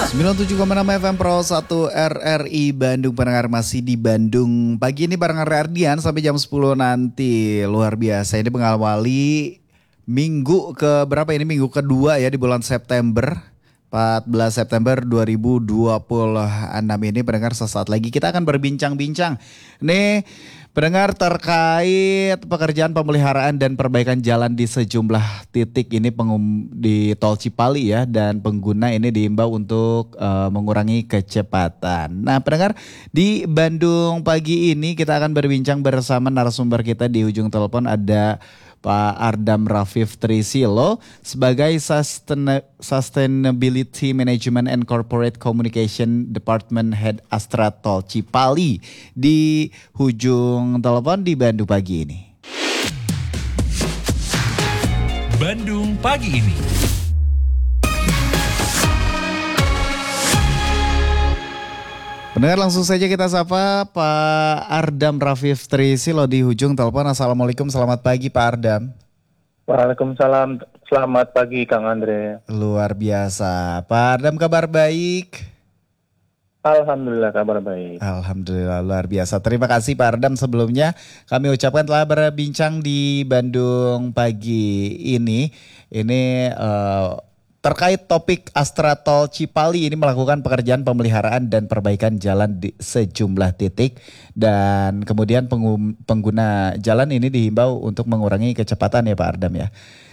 97,6 FM Pro 1 RRI Bandung. Pendengar masih di Bandung pagi ini bareng Ardian sampai jam 10 nanti. Luar biasa, ini mengawali minggu ke berapa ini? Minggu kedua ya di bulan September. 14 September 2026 ini pendengar, sesaat lagi kita akan berbincang-bincang nih pendengar terkait pekerjaan pemeliharaan dan perbaikan jalan di sejumlah titik ini di Tol Cipali ya, dan pengguna ini diimbau untuk mengurangi kecepatan. Nah pendengar, di Bandung pagi ini kita akan berbincang bersama narasumber kita. Di ujung telepon ada Pak Ardam Rafif Trisilo sebagai Sustainability Management and Corporate Communication Department Head Astra Tol Cipali di ujung telepon di Bandung pagi ini. Bandung pagi ini. Pendengar, langsung saja kita sapa Pak Ardam Rafif Trisilo di ujung telepon. Assalamualaikum, selamat pagi Pak Ardam. Waalaikumsalam, selamat pagi Kang Andre. Luar biasa. Pak Ardam, kabar baik? Alhamdulillah kabar baik. Alhamdulillah, luar biasa. Terima kasih Pak Ardam, sebelumnya kami ucapkan telah berbincang di Bandung pagi ini. Ini terkait topik Astra Tol Cipali ini melakukan pekerjaan pemeliharaan dan perbaikan jalan di sejumlah titik, dan kemudian pengguna jalan ini dihimbau untuk mengurangi kecepatan ya Pak Ardam ya.